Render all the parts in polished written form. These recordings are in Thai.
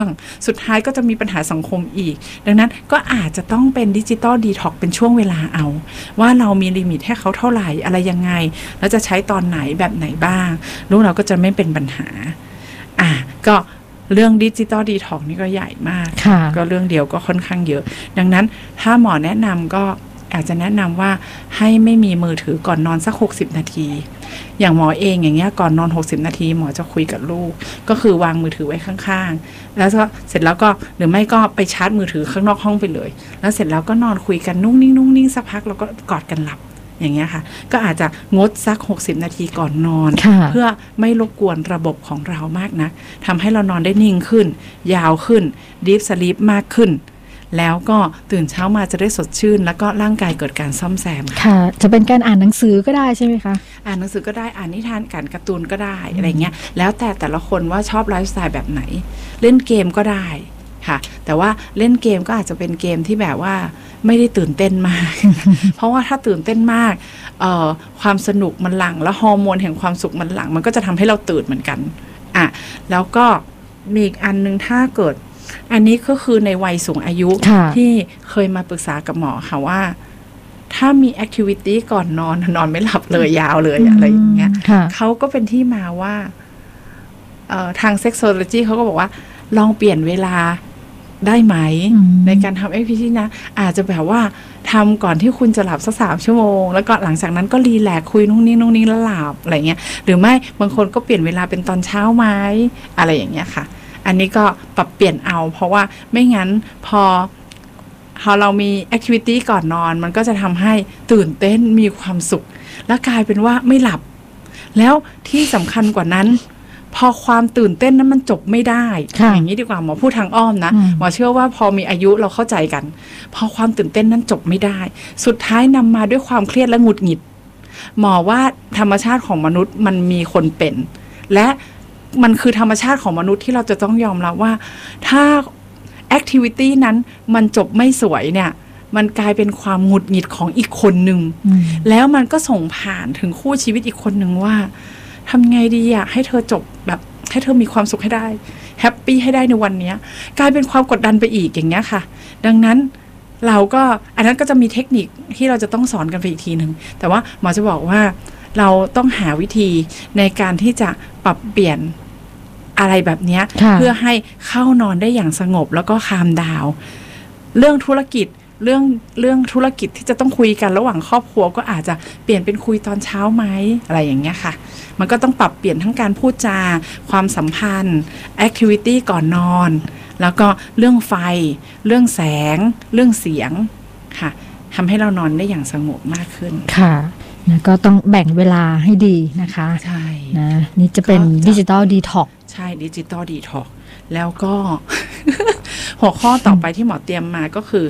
สุดท้ายก็จะมีปัญหาสังคมอีกดังนั้นก็อาจจะต้องเป็นดิจิตอลดีท็อกเป็นช่วงเวลาเอาว่าเรามีลิมิตให้เขาเท่าไหร่อะไรยังไงแล้วจะใช้ตอนไหนแบบไหนบ้างลูกเราก็จะไม่เป็นปัญหาก็เรื่องดิจิตอลดีท็อกนี่ก็ใหญ่มากก็เรื่องเดียวก็ค่อนข้างเยอะดังนั้นถ้าหมอแนะนำก็อาจจะแนะนำว่าให้ไม่มีมือถือก่อนนอนสัก60นาทีอย่างหมอเองอย่างเงี้ยก่อนนอน60นาทีหมอจะคุยกับลูกก็คือวางมือถือไว้ข้างๆแล้วก็เสร็จแล้วก็หรือไม่ก็ไปชาร์จมือถือข้างนอกห้องไปเลยแล้วเสร็จแล้วก็นอนคุยกันนุ่งนิ่งสักพักแล้วก็กอดกันหลับอย่างเงี้ยค่ะก็อาจจะงดสัก60นาทีก่อนนอนเพื่อไม่รบกวนระบบของเรามากนักทำให้เรานอนได้นิ่งขึ้นยาวขึ้นดีฟสลีปมากขึ้นแล้วก็ตื่นเช้ามาจะได้สดชื่นแล้วก็ร่างกายเกิดการซ่อมแซมค่ะจะเป็นการอ่านหนังสือก็ได้ใช่ไหมคะอ่านหนังสือก็ได้อ่านนิทานการ์ตูนก็ได้อะไรเงี้ยแล้วแต่ละคนว่าชอบไลฟ์สไตล์แบบไหนเล่นเกมก็ได้ค่ะแต่ว่าเล่นเกมก็อาจจะเป็นเกมที่แบบว่าไม่ได้ตื่นเต้นมาก เพราะว่าถ้าตื่นเต้นมากความสนุกมันหลั่งแล้วฮอร์โมนแห่งความสุขมันหลั่งมันก็จะทำให้เราตื่นเหมือนกันแล้วก็มีอีกอันนึงถ้าเกิดอันนี้ก็คือในวัยสูงอายุที่เคยมาปรึกษากับหมอค่ะว่าถ้ามีแอคทิวิตี้ก่อนนอนไม่หลับเลยยาวเลยอะไรอย่างเงี้ยเขาก็เป็นที่มาว่าทางเซ็กโซโลจีเขาก็บอกว่าลองเปลี่ยนเวลาได้ไหมในการทำแอคทิวิตี้นะอาจจะแบบว่าทำก่อนที่คุณจะหลับสัก3 ชั่วโมงแล้วก็หลังจากนั้นก็รีแลกซ์คุยนุ่งนิ่งแล้วหลับอะไรเงี้ยหรือไม่บางคนก็เปลี่ยนเวลาเป็นตอนเช้าไหมอะไรอย่างเงี้ยค่ะอันนี้ก็ปรับเปลี่ยนเอาเพราะว่าไม่งั้นพอเรามีแอคทิวิตี้ก่อนนอนมันก็จะทำให้ตื่นเต้นมีความสุขและกลายเป็นว่าไม่หลับแล้วที่สำคัญกว่านั้นพอความตื่นเต้นนั้นมันจบไม่ได้อย่างนี้ดีกว่าหมอพูดทางอ้อมนะหมอเชื่อว่าพอมีอายุเราเข้าใจกันพอความตื่นเต้นนั้นจบไม่ได้สุดท้ายนำมาด้วยความเครียดและหงุดหงิดหมอว่าธรรมชาติของมนุษย์มันมีคนเป็นและมันคือธรรมชาติของมนุษย์ที่เราจะต้องยอมรับว่าถ้าแอคทิวิตี้นั้นมันจบไม่สวยเนี่ยมันกลายเป็นความหงุดหงิดของอีกคนหนึ่งแล้วมันก็ส่งผ่านถึงคู่ชีวิตอีกคนหนึ่งว่าทำไงดีอะให้เธอจบแบบให้เธอมีความสุขให้ได้แฮปปี้ให้ได้ในวันนี้กลายเป็นความกดดันไปอีกอย่างเงี้ยค่ะดังนั้นเราก็อันนั้นก็จะมีเทคนิคที่เราจะต้องสอนกันไปอีกทีนึงแต่ว่าหมอจะบอกว่าเราต้องหาวิธีในการที่จะปรับเปลี่ยนอะไรแบบนี้เพื่อให้เข้านอนได้อย่างสงบแล้วก็คามดาวเรื่องธุรกิจเรื่องธุรกิจที่จะต้องคุยกันระหว่างครอบครัวก็อาจจะเปลี่ยนเป็นคุยตอนเช้าไหมอะไรอย่างเงี้ยค่ะมันก็ต้องปรับเปลี่ยนทั้งการพูดจาความสัมพันธ์แอคทิวิตี้ก่อนนอนแล้วก็เรื่องไฟเรื่องแสงเรื่องเสียงค่ะทำให้เรานอนได้อย่างสงบมากขึ้นค่ะก็ต้องแบ่งเวลาให้ดีนะคะใช่นะนี่จะเป็นดิจิตอลดีท็อกใช่ดิจิตอลดีท็อกแล้วก็ หัวข้อต่อไปที่หมอเตรียมมาก็คือ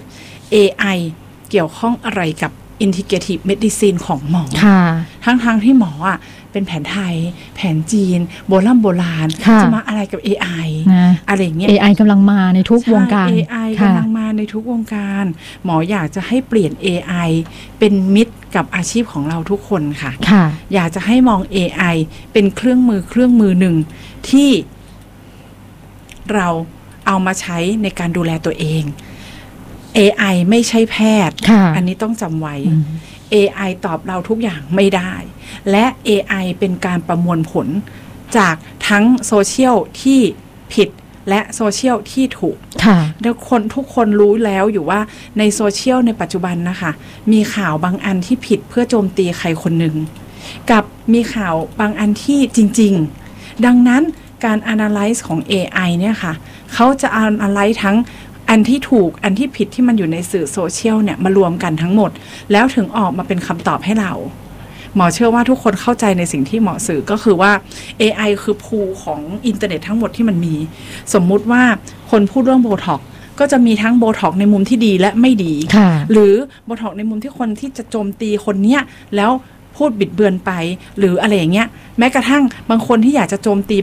AI เกี่ยวข้องอะไรกับ Integrative Medicine ของหมอทั้งที่หมออ่ะเป็นแผนไทยแผนจีนโบราณจะมาอะไรกับ AI อะไรอย่างเงี้ย AI กำลังมาในทุกวงการ AI กำลังมาในทุกวงการหมออยากจะให้เปลี่ยน AI เป็นมิตรกับอาชีพของเราทุกคนค่ะอยากจะให้มอง AI เป็นเครื่องมือหนึ่งที่เราเอามาใช้ในการดูแลตัวเอง AI ไม่ใช่แพทย์อันนี้ต้องจำไว้ AI ตอบเราทุกอย่างไม่ได้และ AI เป็นการประมวลผลจากทั้งโซเชียลที่ผิดและโซเชียลที่ถูกแล้วทุกคนรู้แล้วอยู่ว่าในโซเชียลในปัจจุบันนะคะมีข่าวบางอันที่ผิดเพื่อโจมตีใครคนหนึ่งกับมีข่าวบางอันที่จริงๆดังนั้นการ analyze ของ AI เนี่ยค่ะเขาจะ analyze ทั้งอันที่ถูกอันที่ผิดที่มันอยู่ในสื่อโซเชียลเนี่ยมารวมกันทั้งหมดแล้วถึงออกมาเป็นคำตอบให้เราหมอเชื่อว่าทุกคนเข้าใจในสิ่งที่หมอสื่อก็คือว่า AI คือพูลของอินเทอร์เน็ตทั้งหมดที่มันมีสมมุติว่าคนพูดเรื่องโบท็อกก็จะมีทั้งโบท็อกในมุมที่ดีและไม่ดีหรือโบท็อกในมุมที่คนที่จะโจมตีคนเนี้ยแล้วพูดบิดเบือนไปหรืออะไรอย่างเงี้ยแม้กระทั่งบางคนที่อยากจะโจมตี